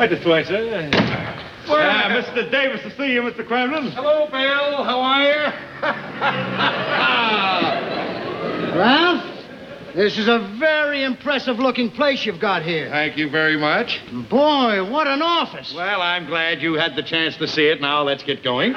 Right this way, sir. Mr. Davis to see you, Mr. Kremlin. Hello, Bill. How are you? Ralph, this is a very impressive-looking place you've got here. Thank you very much. Boy, what an office. Well, I'm glad you had the chance to see it. Now, let's get going.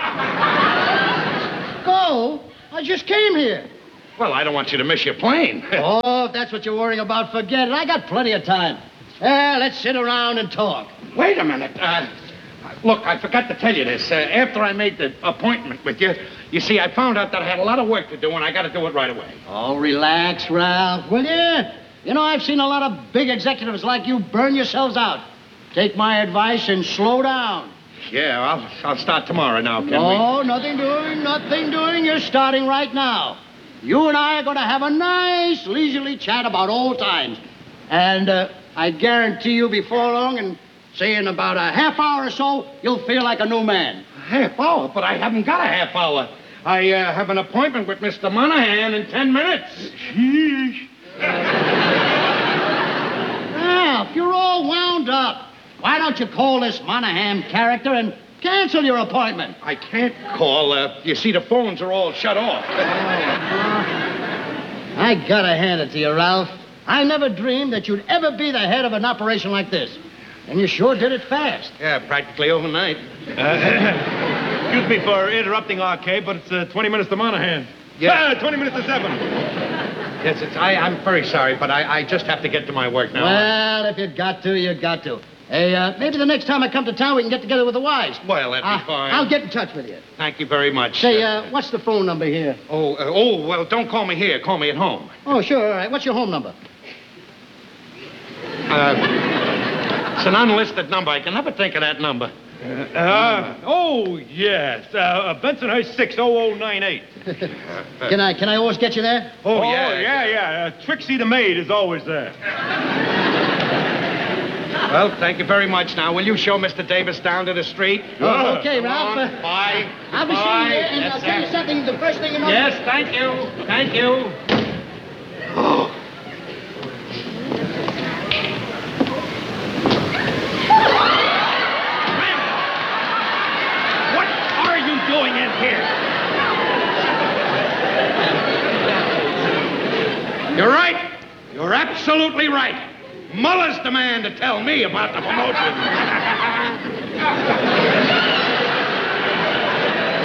Go? I just came here. Well, I don't want you to miss your plane. Oh, if that's what you're worrying about, forget it. I got plenty of time. Let's sit around and talk. Wait a minute. Look, I forgot to tell you this. After I made the appointment with you, you see, I found out that I had a lot of work to do, and I got to do it right away. Oh, relax, Ralph, will you? You know, I've seen a lot of big executives like you burn yourselves out. Take my advice and slow down. Yeah, I'll start tomorrow now, can we? Oh, nothing doing. You're starting right now. You and I are going to have a nice, leisurely chat about old times. And I guarantee you before long, and say in about a half hour or so, you'll feel like a new man. A half hour? But I haven't got a half hour. I have an appointment with Mr. Monahan in 10 minutes. Sheesh. Ralph, you're all wound up. Why don't you call this Monahan character and cancel your appointment? I can't call. You see, the phones are all shut off. I gotta hand it to you, Ralph. I never dreamed that you'd ever be the head of an operation like this. And you sure did it fast. Yeah, practically overnight. Excuse me for interrupting, RK, but it's 20 minutes to Monahan. Yeah. 20 minutes to 7. Yes, I'm very sorry, but I just have to get to my work now. Well, if you got to, you got to. Hey, maybe the next time I come to town, we can get together with the wives. Well, that'd be fine. I'll get in touch with you. Thank you very much. Say, what's the phone number here? Well, don't call me here. Call me at home. Oh, sure. All right. What's your home number? It's an unlisted number. I can never think of that number. Yes. Bensonhurst 60098. Can I always get you there? Oh, yeah. Trixie the maid is always there. Well, thank you very much. Now, will you show Mr. Davis down to the street? Oh, okay, Ralph. Bye. I'll be seeing you, and I'll tell you something the first thing you know. Yes, thank you. Thank you. What are you doing in here? You're right. You're absolutely right. Muller's the man to tell me about the promotion.